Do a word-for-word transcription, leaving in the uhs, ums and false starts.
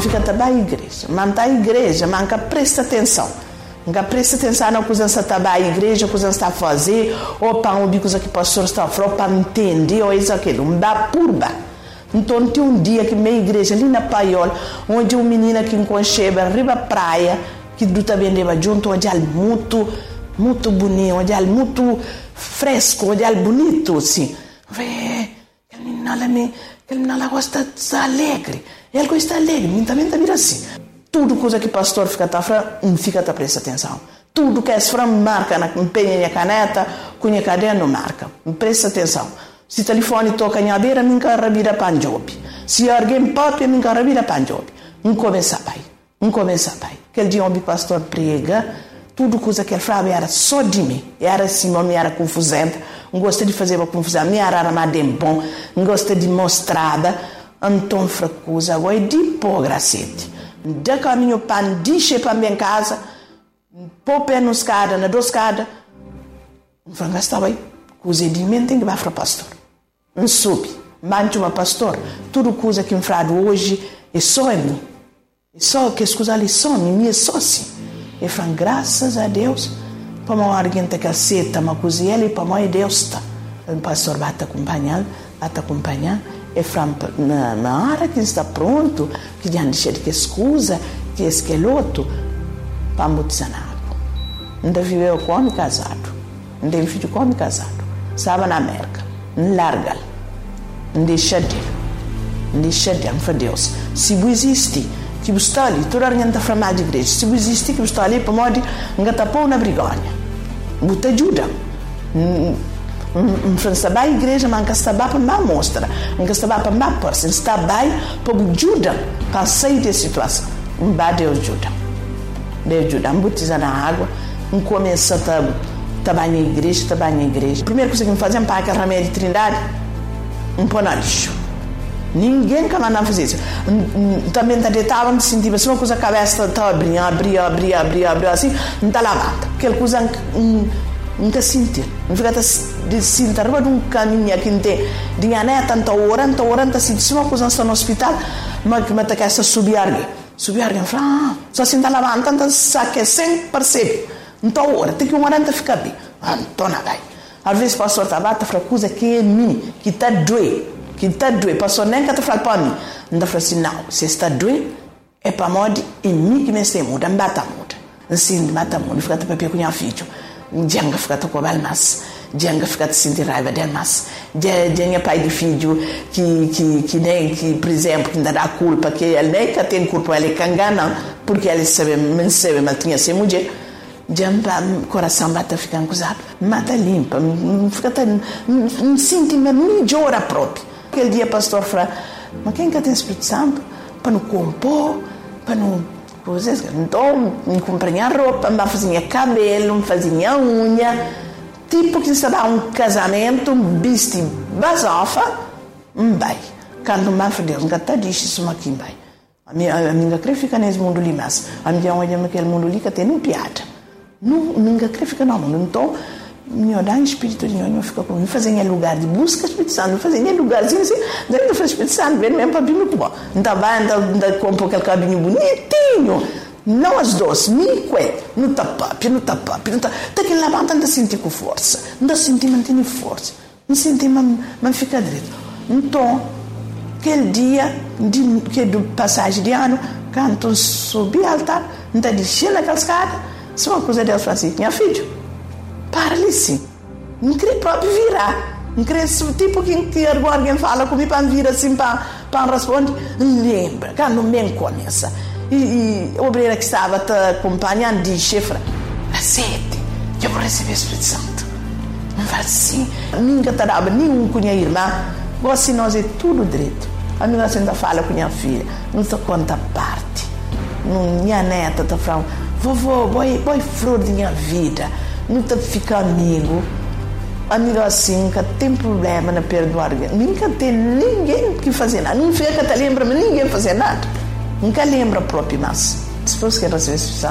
fica também a igreja. Manta a igreja, manca presta atenção. Nunca presta atenção na coisa que está a igreja, a coisa que está a fazer, ou para ouvir coisa que o pastor está a falar, para entender, ou isso, aquilo. Não dá purba. Então, tem um dia que minha igreja, ali na Paiola, onde uma menina que enconcheba, arriba a praia, que do também leva junto, onde é muito, muito bonito, onde é muito fresco, onde é bonito, assim. Vê, aquela menina, ela, me, aquela menina, ela gosta de estar alegre. Ela gosta de estar alegre, mas também está assim. Tudo coisa que o pastor fica a falar, não fica a prestar atenção. Tudo que é se marca na empenha a caneta, com a caderno marca. Presta atenção. Se o telefone toca na beira, me encarra vira panjobi. Se alguém pode, me encarra vira panjobi. Não começa pai. Não começa pai. Aquele dia o pastor prega, tudo coisa que ele falava era só de mim. Era assim, não era confusente. Não gosta de fazer uma confusão. Não era armada em bom. Não gosta de mostrada. Então, fracosa, agora de pô, gracete. De caminho para dizer para minha casa, pôr pé na escada, na duas escadas. Não foi gastar aí. Coisa de mim tem que ir para o pastor. Não soube. Mande uma pastor. Tudo coisa que me faz hoje é só em mim. É só que as coisas ali só em mim, é só assim. E falo, graças a Deus, para uma alguém que aceita uma coisa e para mim Deus está. O pastor vai te acompanhar, vai te acompanhar. E falo, na, na hora que está pronto, que já deixa de que escusa, que é esqueleto, para mudar na água. Ainda viveu com homem casado. Ainda tem filho com homem casado. Estava na América. Larga-lhe. Não deixa de. Não deixa de. Não faz Deus. Se você existe, que você está ali, toda a gente está falando de igreja. Se você existe, que você está ali, para morrer, não está pôr na brigonha. Você te ajuda. Não está bem a igreja, mas não está bem para uma mostra. Não está bem para uma porção. Está bem para ajuda para sair da situação. Não vai Deus ajuda. Deus ajuda. Não batiza na água. Não começa a trabalhar na igreja, trabalhar na igreja. A primeira coisa que me fazem para aquele remédio de Trindade, um pôr no lixo. Ninguém que mandava fazer isso. Também estava me sentindo assim, uma coisa a cabeça estava abrindo, abria, abria, abria, abria, assim, não está lavada. Aquela coisa nunca senti. Não fica de sentir, arriba de um caminho aqui, não tem dinheiro, tanta hora, tanta hora, tanta senti. Se uma coisa está no hospital, mas que me está querendo subir alguém. Subir alguém, ah, só se está lavando, tanta saque, sem perceber. Então, hora, tem que uma hora ficar bem. Então, não vai. Às vezes, o pastor está a falar coisa que é mim, que está doendo, que está doendo. O pastor nem que está falando para mim. Não está falando assim, não, se está doendo, é para morrer, é mim que me está muda, não bata muda. Assim, não bata muda, fica para pegar com o filho. Jenga fica a cobrar mais. Jenga fica a sentir raiva dele mais. Jenga pai de filho, que, que, que nem, que, por exemplo, que ainda dá culpa, que ele nem que tem culpa, ele que engana, porque ele sabe, não sabe, mas tinha ser mulher. O coração bate ficando acusado, mata limpa, fica me sinto melhor a própria. Aquele dia o pastor falou, mas quem que tem Espírito Santo? Para não compor, para não coisas, então me comprar roupa, me fazia cabelo, me fazia unha, tipo que estava um casamento, um bicho basofa, um bai. Quando me fala Deus, nunca está disso, isso aqui vai. A minha, a minha crê fica nesse mundo ali, mas a minha olha naquele mundo ali que tem um piada. Não, ninguém crê fica no mundo. Então, meu dá espírito de nós fica comigo, fazer em lugar de busca Espírito Santo, fazer em lugarzinho assim, daí não faz Espírito Santo, vem mesmo para vir muito bom. Então, vai andar com aquele cabinho bonitinho, não as duas, nem coelho, não está papi, não está papi, não está. Está aquele lá, não está sentindo com força, não está sentindo, mantendo força, não sentindo, mas fica direito. Então, aquele dia, de, que do passagem de ano, quando subi ao altar, não está descendo naquela escada. Se uma coisa Deus fala assim, minha filha, para ali sim. Não queria próprio virar. Não queria, tipo que, que alguém fala comigo para vir assim, para, para responder. Lembra, quando bem começa. E, e a obreira que estava te acompanhando disse, aceite, eu vou receber o Espírito Santo. Não fala assim, ninguém te dava nenhum com a irmã. Assim nós é tudo direito. A minha ainda fala com minha filha, não te conta parte. Não, minha neta está falando, vovô, boy, boy flor de minha vida, não te fica amigo. Amigo assim, nunca tem problema na perdoar. Nunca tem ninguém que fazer nada. Não fica que te lembra, mas ninguém fazer nada. Nunca lembra próprio, mas depois que receber